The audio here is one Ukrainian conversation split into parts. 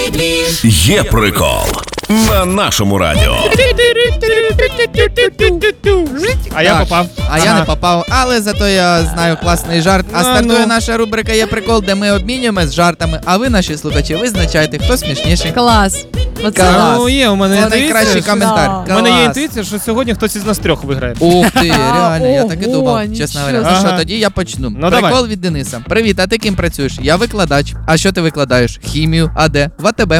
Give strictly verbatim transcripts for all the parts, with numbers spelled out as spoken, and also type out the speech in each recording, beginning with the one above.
Є прикол на нашому радіо. А я попав. А ага. я не попав, але зато я знаю класний жарт. А стартує ну. наша рубрика «Є прикол», де ми обмінюємось жартами, а ви, наші слухачі, визначайте, хто смішніший. Клас. Оце Клас. Ну, є у мене Це інтуїція. найкращий що- коментар. Да. У мене є Клас. інтуїція, що сьогодні хтось із нас трьох виграє. Ух ти, А, реально, я так і ого, думав, чесно нічого говоря. Ну собі. що, Ага. тоді я почну. Ну, Прикол давай. від Дениса. Привіт, а ти ким працюєш? Я викладач. А що ти викладаєш? Хімію. А де? В АТБ.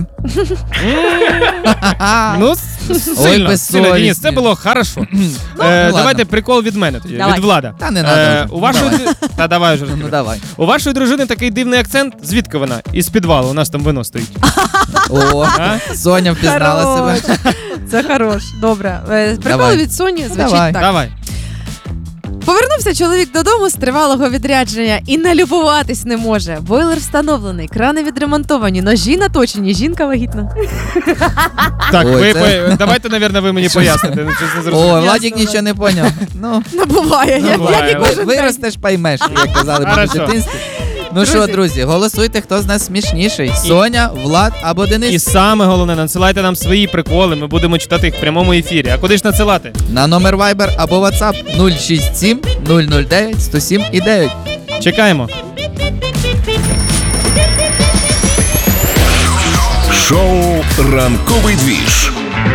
Ну, с- Ой, сильно, сильно, безсовісні. Денис, це було хорошо. Е, ладно. Давайте прикол від мене тоді, Давай. від Влада. Та не Е, надо. У вашої Давай. дру- Та давай вже. Ну розкажи. давай. У вашої дружини такий дивний акцент. Звідки вона? Із підвалу. У нас там вино стоїть. О, А? Соня впізнала Хорош. себе. Це хорош. Добре. Е, Прикол Давай. від Соні звучить Давай. так. Давай. Повернувся чоловік додому з тривалого відрядження і налюбуватись не може. Бойлер встановлений, крани відремонтовані, ножі наточені, жінка вагітна. Так, Ой, ви, це- ви- давайте, напевно, ви мені поясните. ну, щось не зрозуміло. О, Владик Ясно, нічого не поняв. Ну, Ну, буває. Я, буває. я не кожен день. виростеш, поймеш, як казали мені в Хорошо. дитинстві. Ну що, Друзі. друзі, голосуйте, хто з нас смішніший. Соня, Влад або Денис. І саме головне, надсилайте нам свої приколи, ми будемо читати їх в прямому ефірі. А куди ж надсилати? На номер Viber або WhatsApp нуль шість сім нуль нуль дев'ять сто сім і дев'ять. Чекаємо. Шоу «Ранковий двіж»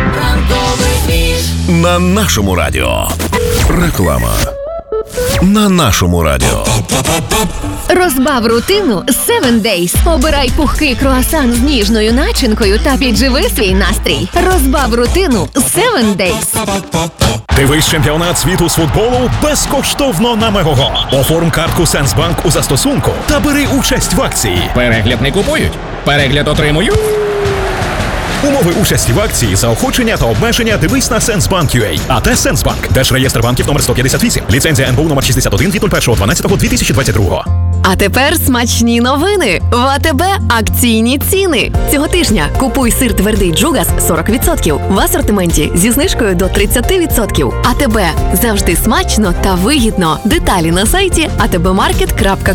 на нашому радіо. Реклама на нашому радіо. Розбав рутину севен Days. Обирай пухкий круасан з ніжною начинкою та підживи свій настрій. Розбав рутину севен Days. Дивись чемпіонат світу з футболу безкоштовно на Мегого. Оформ картку Сенсбанк у застосунку та бери участь в акції. Перегляд не купують, перегляд отримують. Умови участі в акції, заохочення та обмеження дивись на Сенсбанк.ua. АТ Сенсбанк. Держреєстр банків номер сто п'ятдесят вісім. Ліцензія ен бе у номер шістдесят один від першого дванадцятого дві тисячі двадцять другого. А тепер смачні новини. В АТБ акційні ціни. Цього тижня купуй сир твердий Джугас сорок відсотків в асортименті зі знижкою до тридцять відсотків. АТБ. Завжди смачно та вигідно. Деталі на сайті а те бе маркет крапка